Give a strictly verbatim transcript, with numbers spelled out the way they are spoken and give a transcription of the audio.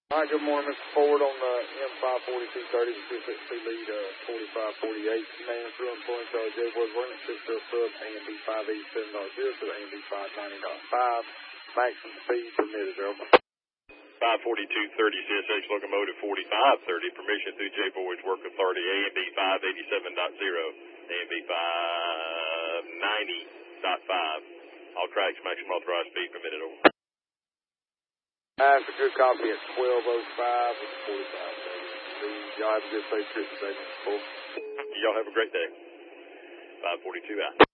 All right, good morning, Mister Ford on the M five forty-two thirty, specifically lead uh, forty-five forty-eight. Man through employing charge J was running sister sub A M B five eighty-seven point zero to A M B five ninety point five. Maximum speed permitted, over. five forty-two thirty C S X locomotive forty-five thirty, permission through J Boys Work Authority A M B five eighty-seven point zero, A M B five ninety point five. All tracks, maximum authorized speed permitted, over. That's a good copy at twelve oh five with forty-five thirty. Y'all have a good safe trip today, Mister Ford. Y'all have a great day. five forty-two out.